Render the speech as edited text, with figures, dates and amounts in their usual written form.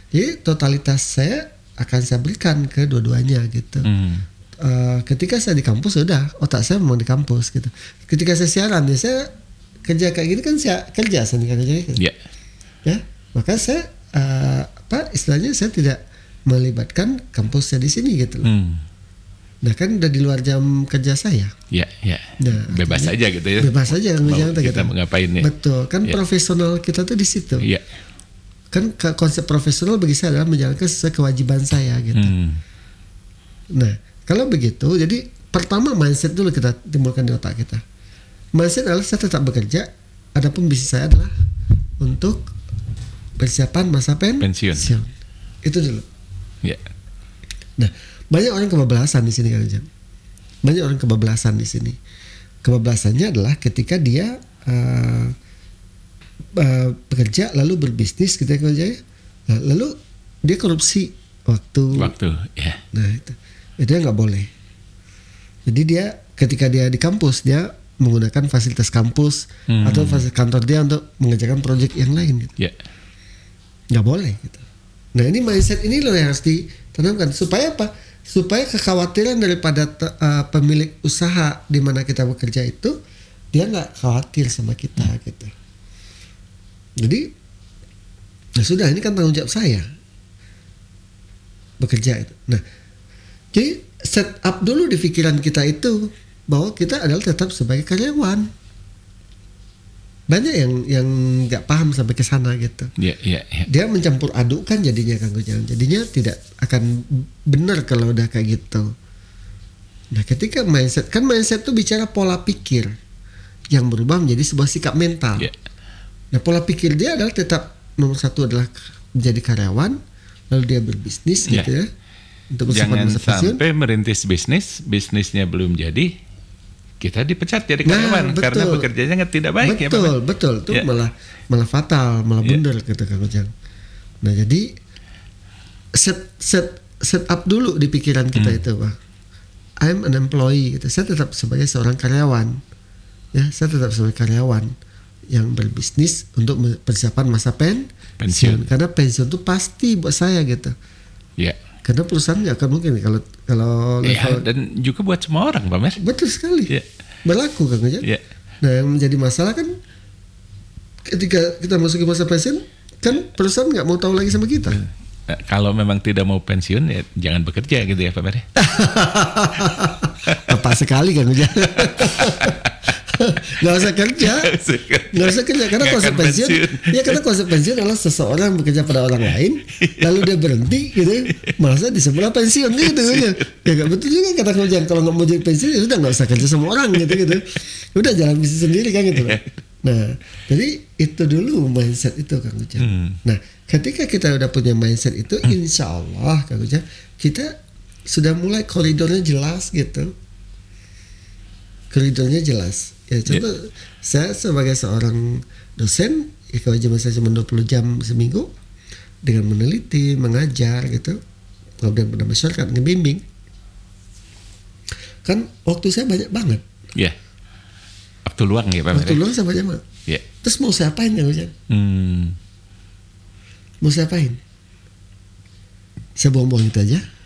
Jadi totalitas saya akan saya berikan ke dua-duanya gitu. Ketika saya di kampus sudah otak saya memang di kampus gitu. Ketika saya siaran ya saya kerja kayak gini kan saya kerja sendiri gitu. Ya, maka saya istilahnya saya tidak melibatkan kampus saya di sini gitu. Nah kan udah di luar jam kerja saya. Nah, Bebas aja gitu ya. Bebas aja kita gitu. Ngapain ya. Betul, kan profesional kita tuh di situ. Kan konsep profesional bagi saya adalah menjalankan sesuai kewajiban saya gitu. Nah, kalau begitu, jadi pertama mindset dulu kita timbulkan di otak kita. Mindset adalah saya tetap bekerja, adapun bisnis saya adalah untuk persiapan masa pensiun. Itu dulu. Nah, banyak orang kebablasan di sini kan, Jam. Banyak orang kebablasan di sini. Kebablasannya adalah ketika dia bekerja lalu berbisnis gitu ya, lalu dia korupsi waktu. Nah itu nggak boleh. Jadi dia ketika dia di kampus dia menggunakan fasilitas kampus atau fasilitas kantor dia untuk mengerjakan proyek yang lain gitu. Nggak boleh gitu. Nah ini mindset ini loh yang harus ditanamkan supaya apa? Supaya kekhawatiran daripada pemilik usaha di mana kita bekerja itu dia nggak khawatir sama kita gitu. Jadi ya sudah ini kan tanggung jawab saya bekerja itu. Nah jadi set up dulu di pikiran kita itu bahwa kita adalah tetap sebagai karyawan. Banyak yang nggak paham sampai ke sana gitu. Dia mencampur adukkan jadinya Kang Ujang. Jadinya tidak akan benar kalau udah kayak gitu. Nah ketika mindset itu bicara pola pikir yang berubah menjadi sebuah sikap mental. Nah pola pikir dia adalah tetap nomor satu adalah menjadi karyawan, lalu dia berbisnis gitu ya. Untuk jangan sampai merintis bisnisnya belum jadi, kita dipecat jadi karyawan karena bekerjanya tidak baik. Betul, itu malah fatal, malah blunder gitu Kang Ujang. Nah jadi set up dulu di pikiran kita itu, Pak. I'm an employee gitu. Saya tetap sebagai seorang karyawan. Ya, saya tetap sebagai karyawan yang berbisnis untuk persiapan masa pensiun. Karena pensiun itu pasti buat saya gitu. Karena perusahaan nggak akan mungkin kalau level dan juga buat semua orang, Pak Mer. Betul sekali. Berlaku kan aja. Nah, yang menjadi masalah kan ketika kita masuki masa pensiun kan perusahaan nggak mau tahu lagi sama kita. Kalau memang tidak mau pensiun ya jangan bekerja gitu ya Pak Mer. Tepat sekali kan aja. Nggak usah kerja karena konsep pensiun ya karena konsep pensiun adalah seseorang bekerja pada orang lain lalu dia berhenti gitu malah disebutlah pensiun gitu ya nggak betul juga kata Kang Ujang. Kalau nggak mau jadi pensiun ya sudah nggak usah kerja sama orang gitu udah jalan bisnis sendiri kan gitu. Nah jadi itu dulu mindset itu Kang Ujang. Nah ketika kita udah punya mindset itu insya Allah Kang Ujang kita sudah mulai koridornya jelas gitu. Koridornya jelas. Ya contoh saya sebagai seorang dosen ya kewajiban saya cuma 20 jam seminggu dengan meneliti, mengajar gitu, kemudian pada masyarakat ngebimbing. Kan waktu saya banyak banget. Waktu luang ya Pak. Waktu luang saya banyak banget. Terus mau saya apain ya Ujang? Mau saya apain? Saya buang-buang itu aja.